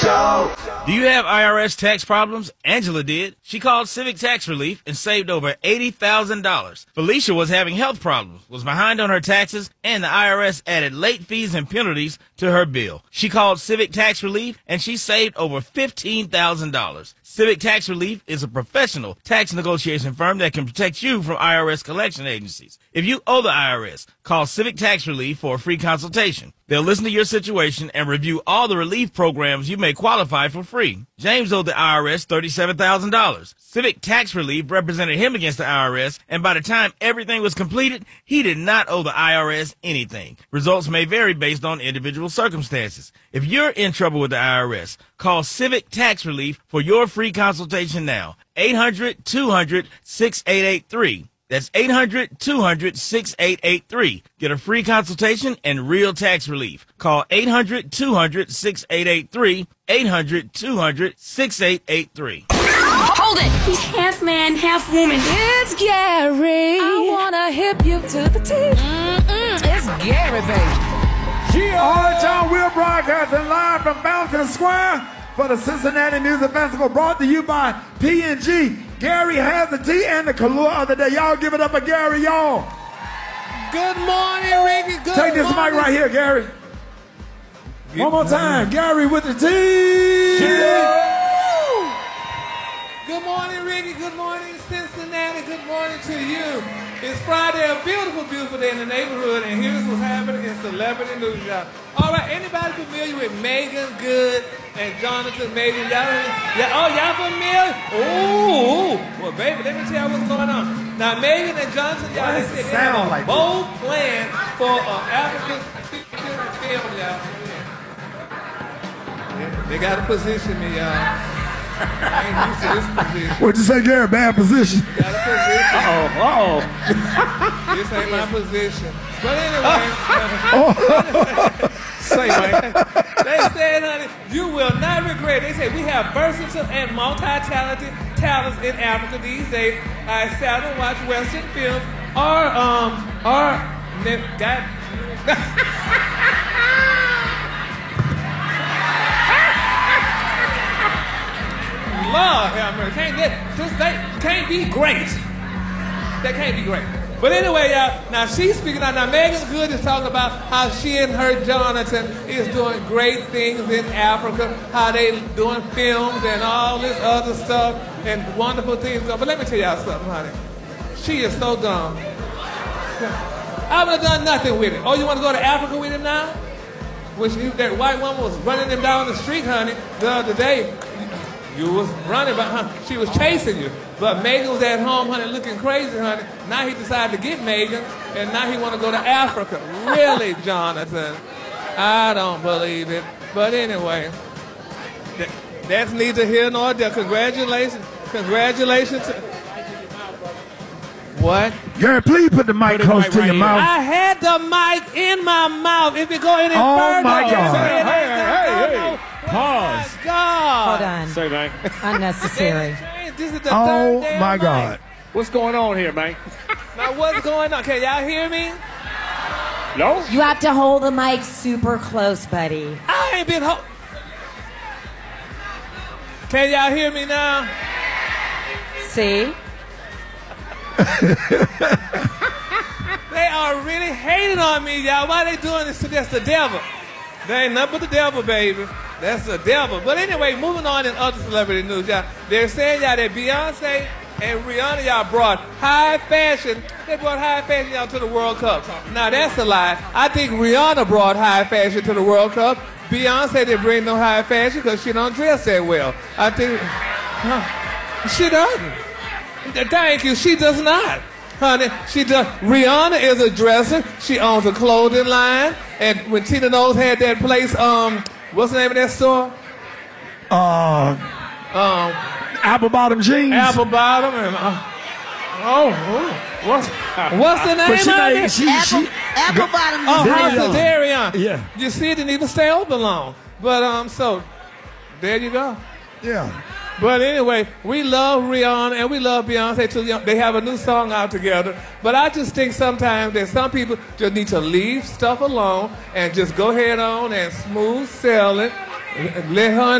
Show. Do you have IRS tax problems? Angela did. She called Civic Tax Relief and saved over $80,000. Felicia was having health problems, was behind on her taxes, and the IRS added late fees and penalties to her bill. She called Civic Tax Relief and she saved over $15,000. Civic Tax Relief is a professional tax negotiation firm that can protect you from IRS collection agencies. If you owe the IRS, call Civic Tax Relief for a free consultation. They'll listen to your situation and review all the relief programs you may qualify for free. James owed the IRS $37,000. Civic Tax Relief represented him against the IRS, and by the time everything was completed, he did not owe the IRS anything. Results may vary based on individual circumstances. If you're in trouble with the IRS, call Civic Tax Relief for your free consultation now. 800-200-6883. That's 800-200-6883. Get a free consultation and real tax relief. Call 800-200-6883. 800-200-6883. Hold it! He's half man, half woman. It's Gary. I wanna hip you to the teeth. It's Gary, baby. All right, y'all, we're broadcasting live from Fountain Square for the Cincinnati Music Festival, brought to you by P&G. Gary has the tea and the Kahlua of the day. Y'all give it up for Gary, y'all. Good morning, Ricky. Good Take this mic right here, Gary. One more time. Gary with the tea. Good morning, Ricky. Good morning, Cincinnati. Good morning to you. It's Friday, a beautiful, beautiful day in the neighborhood, and here's what's happening in celebrity news, y'all. All right, anybody familiar with Megan Good and Jonathan Majors? Y'all familiar? Ooh, well, baby, let me tell you what's going on. Now, Megan and Jonathan, y'all, they said they have a bold plan for African film, y'all. They got to position me, y'all. I ain't used to this position. What'd you say, Gary? Bad position. Got a position. This ain't my position. But anyway. Say, man. They said, honey, you will not regret. They said we have versatile and multi-talented talents in Africa these days. I sat and watch Western films Lord have mercy. Can't be great. That can't be great. But anyway, y'all, now she's speaking out. Now Megan Good is talking about how she and her Jonathan is doing great things in Africa, how they doing films and all this other stuff and wonderful things. But let me tell y'all something, honey. She is so dumb. I would have done nothing with it. Oh, you want to go to Africa with him now? When that white woman was running him down the street, honey, the other day. You was running, but she was chasing you. But Megan was at home, honey, looking crazy, honey. Now he decided to get Megan, and now he want to go to Africa. Really, Jonathan? I don't believe it. But anyway, that's neither here nor there. Congratulations. Congratulations. What? Gary, please put the mic close to your mouth. I had the mic in my mouth. If it go any further. Oh, my God. Hey. Pause. Oh, my God. Hold on. Say, man. Unnecessary. This is the third day Oh, my God. What's going on here, man? Now, what's going on? Can y'all hear me? No? You have to hold the mic super close, buddy. I ain't been Can y'all hear me now? See? They are really hating on me, y'all. Why they doing this to this? The devil. They ain't nothing but the devil, baby. That's the devil. But anyway, moving on in other celebrity news, y'all. They're saying, y'all, that Beyonce and Rihanna, y'all, brought high fashion. They brought high fashion, y'all, to the World Cup. Now, that's a lie. I think Rihanna brought high fashion to the World Cup. Beyonce didn't bring no high fashion because she don't dress that well. I think she doesn't. Thank you. She does not. Honey, she does. Rihanna is a dresser. She owns a clothing line. And when Tina Knowles had that place, what's the name of that store? Apple Bottom Jeans. Apple Bottom. And, what's the name of it? Apple Bottom. House of Darion. Yeah. You see, it didn't even stay open long. But, so, there you go. Yeah. But anyway, we love Rihanna and we love Beyonce too. They have a new song out together. But I just think sometimes that some people just need to leave stuff alone and just go ahead on and smooth sell it. Let her